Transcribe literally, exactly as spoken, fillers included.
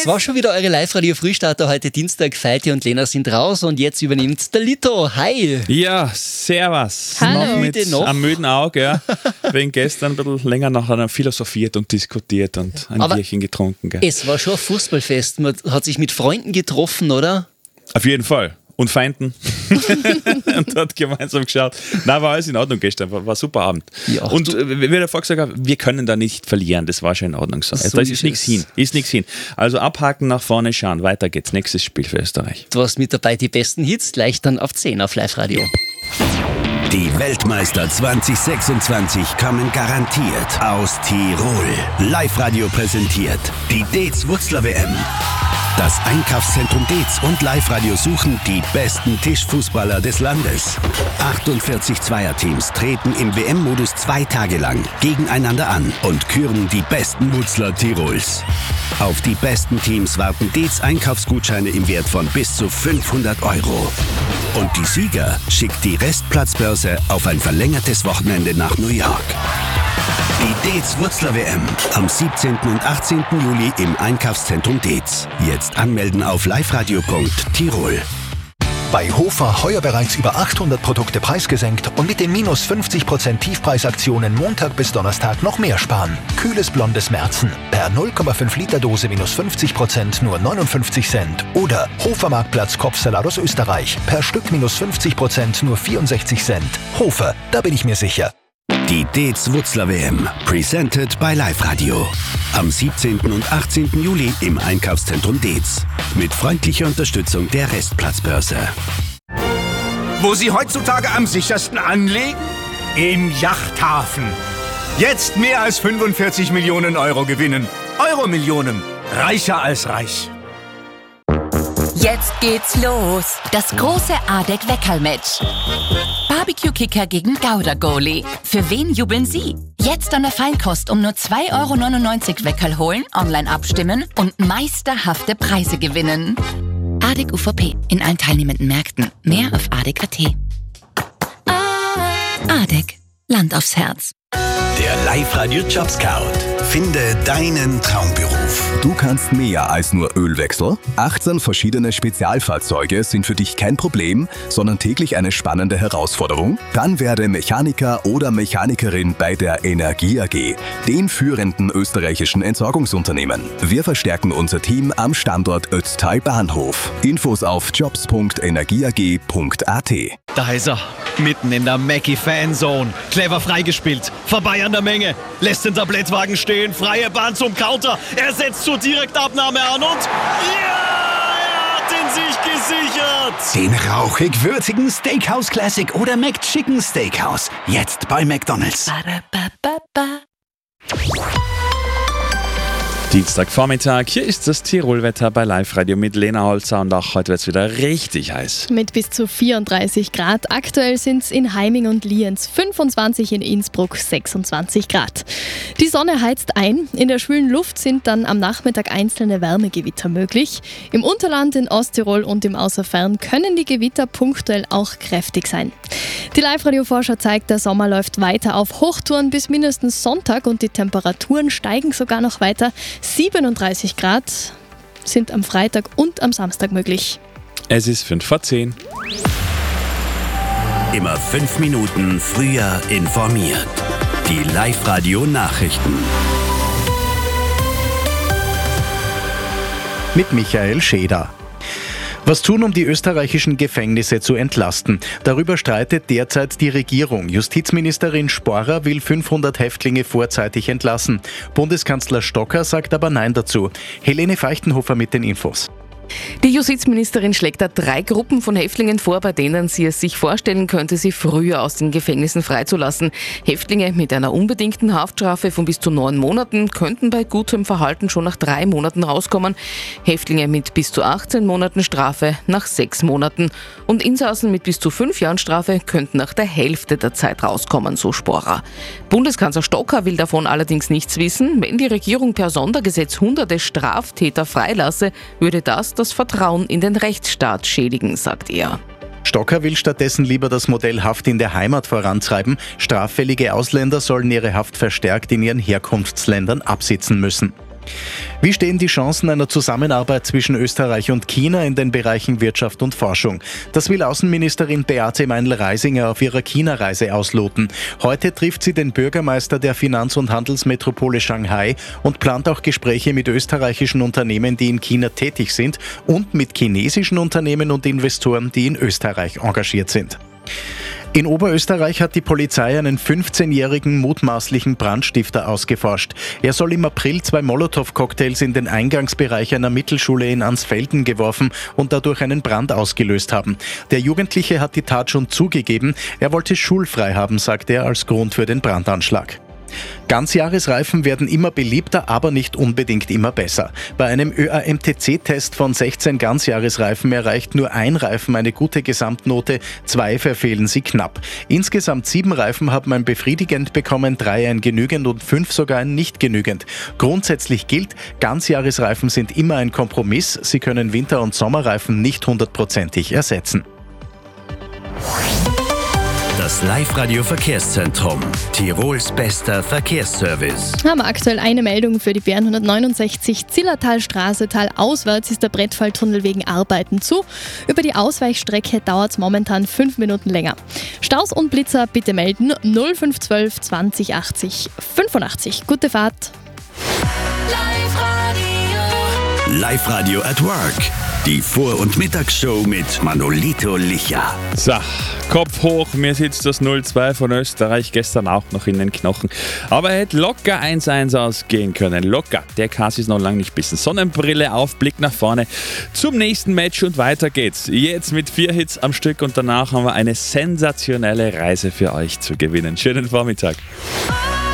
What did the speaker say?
Es war schon wieder eure Live-Radio-Frühstarter. Heute Dienstag. Feiti und Lena sind raus und jetzt übernimmt der Lito. Hi. Ja, servus. Hallo. Noch mit noch? einem müden Auge, ja. Wegen gestern ein bisschen länger nachher philosophiert und diskutiert und ein Aber Bierchen getrunken. Gell. Es war schon ein Fußballfest. Man hat sich mit Freunden getroffen, oder? Auf jeden Fall. Und Feinden. Und hat gemeinsam geschaut. Nein, war alles in Ordnung gestern. War, war ein super Abend. Ja, und äh, wie der vorher gesagt hat, wir können da nicht verlieren. Das war schon in Ordnung. So. So da ist ist nichts es. hin. Ist nichts hin. Also abhaken, nach vorne schauen. Weiter geht's. Nächstes Spiel für Österreich. Du hast mit dabei die besten Hits. Gleich dann auf zehn auf Live-Radio. Die Weltmeister zwanzig sechsundzwanzig kommen garantiert aus Tirol. Live-Radio präsentiert die Deez-Wutzler-W M. Das Einkaufszentrum Deez und Live-Radio suchen die besten Tischfußballer des Landes. achtundvierzig Zweierteams treten im W M-Modus zwei Tage lang gegeneinander an und küren die besten Wutzler Tirols. Auf die besten Teams warten Deez-Einkaufsgutscheine im Wert von bis zu fünfhundert Euro. Und die Sieger schickt die Restplatzbörse auf ein verlängertes Wochenende nach New York. Die Deez-Wutzler-W M am siebzehnten und achtzehnten Juli im Einkaufszentrum Deez. Jetzt anmelden auf liveradio punkt tirol. Bei Hofer heuer bereits über achthundert Produkte preisgesenkt und mit den minus fünfzig Prozent Tiefpreisaktionen Montag bis Donnerstag noch mehr sparen. Kühles blondes Märzen per null Komma fünf Liter Dose minus fünfzig Prozent nur neunundfünfzig Cent. Oder Hofer Marktplatz Kopfsalat aus Österreich per Stück minus fünfzig Prozent nur vierundsechzig Cent. Hofer, da bin ich mir sicher. Die Deez-Wutzler-W M, presented by Live-Radio. Am siebzehnten und achtzehnten Juli im Einkaufszentrum Deez. Mit freundlicher Unterstützung der Restplatzbörse. Wo Sie heutzutage am sichersten anlegen? Im Yachthafen. Jetzt mehr als fünfundvierzig Millionen Euro gewinnen. Euro-Millionen. Reicher als reich. Jetzt geht's los. Das große Adek-Weckerl-Match. Barbecue-Kicker gegen Gouda-Goalie. Für wen jubeln Sie? Jetzt an der Feinkost um nur zwei Euro neunundneunzig Weckerl holen, online abstimmen und meisterhafte Preise gewinnen. Adek U V P in allen teilnehmenden Märkten. Mehr auf adek punkt at. Adek. Land aufs Herz. Der Live-Radio-Job-Scout. Finde deinen Traumberuf. Du kannst mehr als nur Ölwechsel. achtzehn verschiedene Spezialfahrzeuge sind für dich kein Problem, sondern täglich eine spannende Herausforderung? Dann werde Mechaniker oder Mechanikerin bei der Energie A G, den führenden österreichischen Entsorgungsunternehmen. Wir verstärken unser Team am Standort Ötztal Bahnhof. Infos auf jobs punkt energieag punkt at. Da ist er, mitten in der Mackie-Fanzone. Clever freigespielt, vorbei an der Menge, lässt den Tablettwagen stehen, freie Bahn zum Counter, er setzt zur Direktabnahme an und ja, er hat ihn sich gesichert. Den rauchig-würzigen Steakhouse Classic oder McChicken Steakhouse, jetzt bei McDonald's. Ba-da-ba-ba-ba. Dienstagvormittag, hier ist das Tirolwetter bei Live-Radio mit Lena Holzer und auch heute wird es wieder richtig heiß. Mit bis zu vierunddreißig Grad. Aktuell sind es in Heiming und Lienz fünfundzwanzig, in Innsbruck sechsundzwanzig Grad. Die Sonne heizt ein. In der schwülen Luft sind dann am Nachmittag einzelne Wärmegewitter möglich. Im Unterland, in Osttirol und im Außerfern können die Gewitter punktuell auch kräftig sein. Die Live-Radio-Forscher zeigt, der Sommer läuft weiter auf Hochtouren bis mindestens Sonntag und die Temperaturen steigen sogar noch weiter. siebenunddreißig Grad sind am Freitag und am Samstag möglich. Es ist fünf vor zehn. Immer fünf Minuten früher informiert. Die Live-Radio-Nachrichten. Mit Michael Scheder. Was tun, um die österreichischen Gefängnisse zu entlasten? Darüber streitet derzeit die Regierung. Justizministerin Sporrer will fünfhundert Häftlinge vorzeitig entlassen. Bundeskanzler Stocker sagt aber Nein dazu. Helene Feuchtenhofer mit den Infos. Die Justizministerin schlägt da drei Gruppen von Häftlingen vor, bei denen sie es sich vorstellen könnte, sie früher aus den Gefängnissen freizulassen. Häftlinge mit einer unbedingten Haftstrafe von bis zu neun Monaten könnten bei gutem Verhalten schon nach drei Monaten rauskommen. Häftlinge mit bis zu achtzehn Monaten Strafe nach sechs Monaten. Und Insassen mit bis zu fünf Jahren Strafe könnten nach der Hälfte der Zeit rauskommen, so Sporrer. Bundeskanzler Stocker will davon allerdings nichts wissen. Wenn die Regierung per Sondergesetz hunderte Straftäter freilasse, würde das das Vertrauen in den Rechtsstaat schädigen, sagt er. Stocker will stattdessen lieber das Modell Haft in der Heimat vorantreiben. Straffällige Ausländer sollen ihre Haft verstärkt in ihren Herkunftsländern absitzen müssen. Wie stehen die Chancen einer Zusammenarbeit zwischen Österreich und China in den Bereichen Wirtschaft und Forschung? Das will Außenministerin Beate Meindl-Reisinger auf ihrer China-Reise ausloten. Heute trifft sie den Bürgermeister der Finanz- und Handelsmetropole Shanghai und plant auch Gespräche mit österreichischen Unternehmen, die in China tätig sind, und mit chinesischen Unternehmen und Investoren, die in Österreich engagiert sind. In Oberösterreich hat die Polizei einen fünfzehnjährigen mutmaßlichen Brandstifter ausgeforscht. Er soll im April zwei Molotow-Cocktails in den Eingangsbereich einer Mittelschule in Ansfelden geworfen und dadurch einen Brand ausgelöst haben. Der Jugendliche hat die Tat schon zugegeben. Er wollte schulfrei haben, sagt er als Grund für den Brandanschlag. Ganzjahresreifen werden immer beliebter, aber nicht unbedingt immer besser. Bei einem Ö A M T C-Test von sechzehn Ganzjahresreifen erreicht nur ein Reifen eine gute Gesamtnote, zwei verfehlen sie knapp. Insgesamt sieben Reifen haben ein befriedigend bekommen, drei ein genügend und fünf sogar ein nicht genügend. Grundsätzlich gilt, Ganzjahresreifen sind immer ein Kompromiss, sie können Winter- und Sommerreifen nicht hundertprozentig ersetzen. Das Live-Radio-Verkehrszentrum. Tirols bester Verkehrsservice. Haben wir aktuell eine Meldung für die B hundertneunundsechzig Zillertalstraße. Talauswärts ist der Brettfalltunnel wegen Arbeiten zu. Über die Ausweichstrecke dauert es momentan fünf Minuten länger. Staus und Blitzer bitte melden null fünf eins zwei zwanzig achtzig fünfundachtzig. Gute Fahrt. Live-Radio at Work. Die Vor- und Mittagsshow mit Manolito Licha. So, Kopf hoch, mir sitzt das null zwei von Österreich gestern auch noch in den Knochen. Aber er hätte locker eins eins ausgehen können. Locker. Der Kass ist noch lange nicht bissen. Sonnenbrille auf, Blick nach vorne zum nächsten Match und weiter geht's. Jetzt mit vier Hits am Stück und danach haben wir eine sensationelle Reise für euch zu gewinnen. Schönen Vormittag.